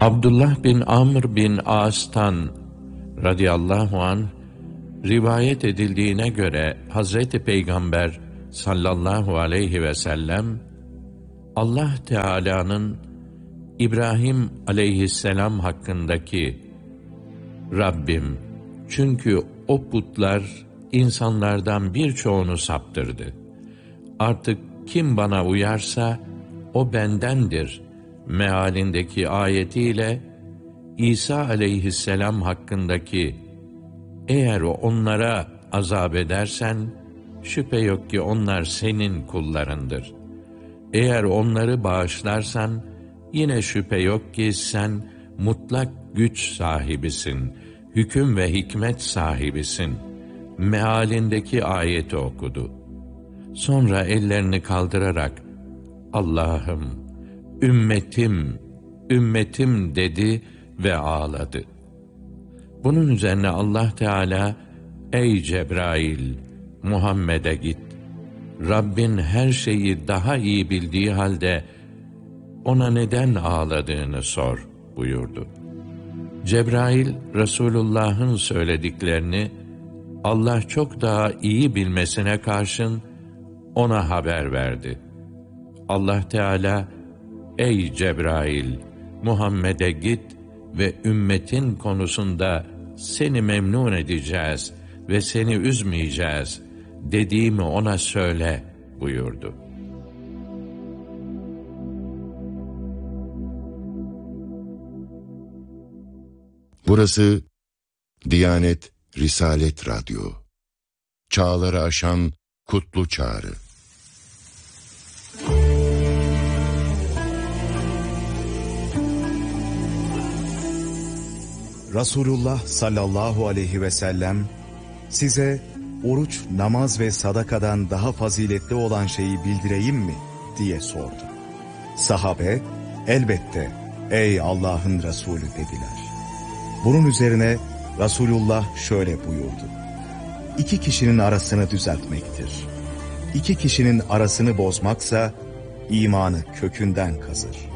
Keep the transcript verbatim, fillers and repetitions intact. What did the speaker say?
Abdullah bin Amr bin As'tan radıyallahu anh rivayet edildiğine göre Hazreti Peygamber sallallahu aleyhi ve sellem Allah Teala'nın İbrahim aleyhisselam hakkındaki Rabbim, çünkü o putlar insanlardan birçoğunu saptırdı. Artık kim bana uyarsa o bendendir mealindeki ayetiyle İsa aleyhisselam hakkındaki eğer onlara azap edersen şüphe yok ki onlar senin kullarındır. Eğer onları bağışlarsan yine şüphe yok ki sen mutlak güç sahibisin, hüküm ve hikmet sahibisin mealindeki ayeti okudu. Sonra ellerini kaldırarak Allah'ım, ümmetim, ümmetim dedi ve ağladı. Bunun üzerine Allah Teala, ey Cebrail, Muhammed'e git. Rabbin her şeyi daha iyi bildiği halde ona neden ağladığını sor buyurdu. Cebrail, Resulullah'ın söylediklerini Allah çok daha iyi bilmesine karşın ona haber verdi. Allah Teala, ey Cebrail, Muhammed'e git ve ümmetin konusunda seni memnun edeceğiz ve seni üzmeyeceğiz dediğimi ona söyle buyurdu. Burası Diyanet Risalet Radyo. Çağları aşan kutlu çağrı. Resulullah sallallahu aleyhi ve sellem size oruç, namaz ve sadakadan daha faziletli olan şeyi bildireyim mi diye sordu. Sahabe elbette ey Allah'ın Resulü dediler. Bunun üzerine Resulullah şöyle buyurdu. İki kişinin arasını düzeltmektir. İki kişinin arasını bozmaksa imanı kökünden kazır.